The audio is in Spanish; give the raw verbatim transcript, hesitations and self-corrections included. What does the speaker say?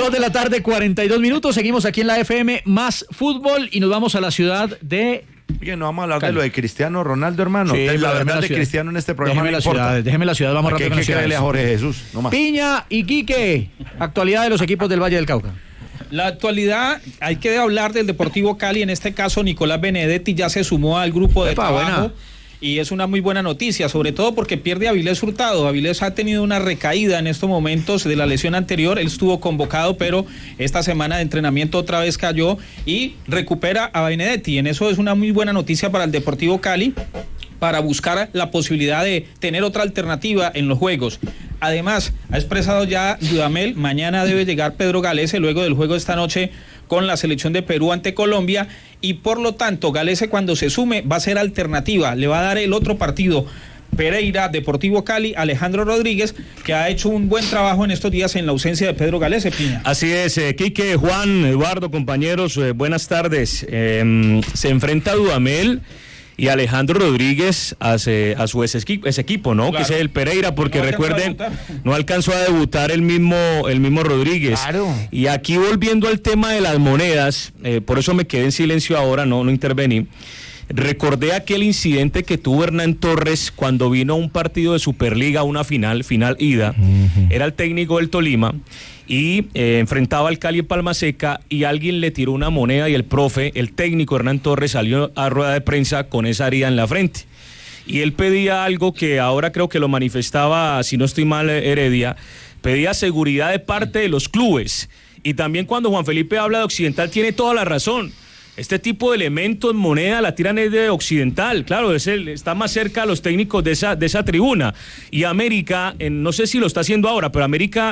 Dos de la tarde, cuarenta y dos minutos. Seguimos aquí en la F M Más Fútbol y nos vamos a la ciudad de... Oye, no vamos a hablar Cali. De lo de Cristiano Ronaldo, hermano. Sí, la verdad la de ciudad. Cristiano en este programa déjeme no la importa. ciudad, déjeme la ciudad, vamos rápido con ¿Qué las creerle a Jorge Jesús? No más. Piña y Quique, actualidad de los equipos del Valle del Cauca. La actualidad, hay que hablar del Deportivo Cali, en este caso Nicolás Benedetti ya se sumó al grupo de Epa, trabajo. Buena. Y es una muy buena noticia, sobre todo porque pierde a Avilés Hurtado. Avilés ha tenido una recaída en estos momentos de la lesión anterior. Él estuvo convocado, pero esta semana de entrenamiento otra vez cayó y recupera a Benedetti. En eso es una muy buena noticia para el Deportivo Cali, para buscar la posibilidad de tener otra alternativa en los juegos. Además, ha expresado ya Dudamel, mañana debe llegar Pedro Galese luego del juego de esta noche con la selección de Perú ante Colombia, y por lo tanto Galese cuando se sume va a ser alternativa, le va a dar el otro partido. Pereira, Deportivo Cali, Alejandro Rodríguez, que ha hecho un buen trabajo en estos días en la ausencia de Pedro Galese, Piña. Así es, eh, Quique, Juan, Eduardo, compañeros, eh, buenas tardes. Eh, se enfrenta Dudamel y Alejandro Rodríguez a, a su ese equipo, ese equipo, ¿no? Claro. Que es el Pereira, porque no recuerden, no alcanzó a debutar el mismo, el mismo Rodríguez. Claro. Y aquí volviendo al tema de las monedas, eh, por eso me quedé en silencio ahora, no, no intervení. Recordé aquel incidente que tuvo Hernán Torres cuando vino a un partido de Superliga, una final, final ida. Uh-huh. Era el técnico del Tolima y eh, enfrentaba al Cali en Palma Seca y alguien le tiró una moneda y el profe, el técnico Hernán Torres, salió a rueda de prensa con esa herida en la frente. Y él pedía algo que ahora creo que lo manifestaba, si no estoy mal, Heredia, pedía seguridad de parte de los clubes. Y también cuando Juan Felipe habla de Occidental tiene toda la razón. Este tipo de elementos, moneda, la tiran es de Occidental, claro, es el, está más cerca a los técnicos de esa, de esa tribuna. Y América, en, no sé si lo está haciendo ahora, pero América